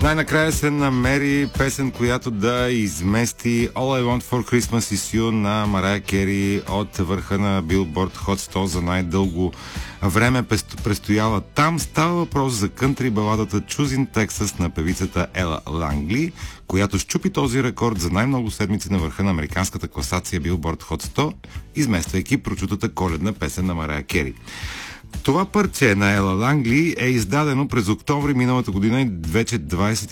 Най-накрая се намери песен, която да измести All I Want for Christmas Is You на Марая Кери от върха на Billboard Hot 100 за най-дълго време престояла там. Става въпрос за кънтри баладата Choosing Texas на певицата Ела Лангли, която счупи този рекорд за най-много седмици на върха на американската класация Billboard Hot 100, измествайки прочутата коледна песен на Марая Кери. Това парче на Ела Лангли е издадено през октомври миналата година и вече 20